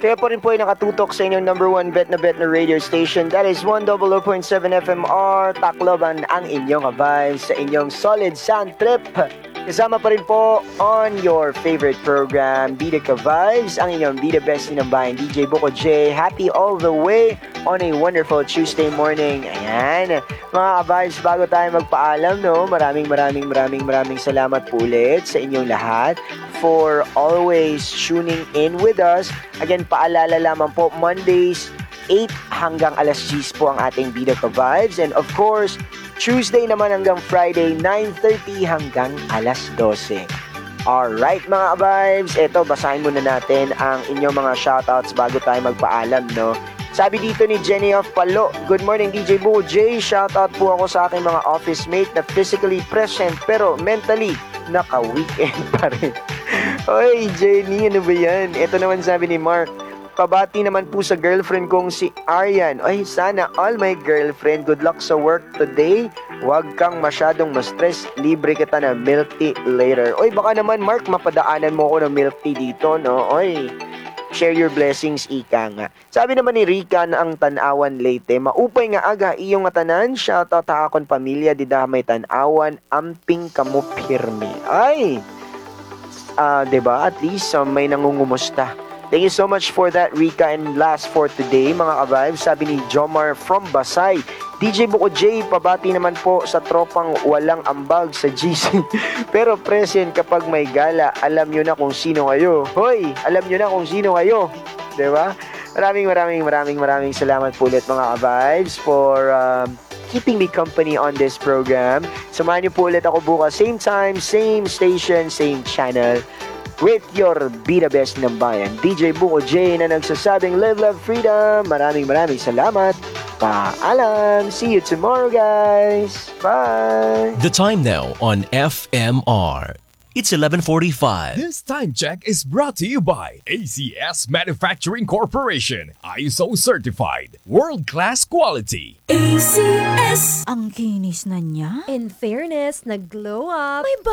Kaya po rin po ay nakatutok sa inyong number one bet na radio station. That is 100.7 FMR. Tacloban ang inyong vibes sa inyong solid sound trip. Kasama pa rin po on your favorite program, Bida Ka Vibes, ang inyong Bida Bestie ng Bayan, DJ Buko J. Happy all the way on a wonderful Tuesday morning. Ayan, mga ka-vibes, bago tayo magpaalam, no, maraming salamat po ulit sa inyong lahat for always tuning in with us. Again, paalala lamang po, Mondays, 8 hanggang alas 10 po ang ating Bida Ka Vibes. And of course, Tuesday naman hanggang Friday, 9:30 hanggang alas 12. Alright mga vibes, eto basahin muna natin ang inyong mga shoutouts bago tayo magpaalam, no? Sabi dito ni Jenny of Palo, good morning DJ Buko J, shoutout po ako sa aking mga office mate na physically present pero mentally naka-weekend pa rin. Oy Jenny, ano ba yan? Eto naman sabi ni Mark, pabati naman po sa girlfriend kong si Aryan. Ay, sana all my girlfriend, good luck sa work today. Huwag kang masyadong ma-stress. Libre kita na milk tea later. Oy, baka naman Mark, mapadaanan mo ako ng milk tea dito, no? Oy, share your blessings, ika nga. Sabi naman ni Rika na ang tanawan late. Maupay nga aga, iyong atanan. Shoutout ha akong pamilya, di may tanawan. Amping kamo pirmi. Ay, diba? At least may nangungumusta. Thank you so much for that, Rika. And last for today, mga ka-vibes, sabi ni Jomar from Basay, DJ Buko J, pabati naman po sa tropang walang ambag sa GC. Pero present kapag may gala, alam nyo na kung sino kayo. Hoy, alam nyo na kung sino kayo. Diba? Maraming salamat po ulit, mga ka-vibes, for keeping me company on this program. Samahan nyo po ulit ako bukas. Same time, same station, same channel. With your Bida Best ng Bayan, DJ Buko J na nagsasabing live, love, freedom. Maraming salamat. Paalam. See you tomorrow, guys. Bye. The time now on FMR. It's 11:45. This time check is brought to you by ACS Manufacturing Corporation. ISO certified. World-class quality. ACS! Ang kinis na niya. In fairness, nag-glow up. May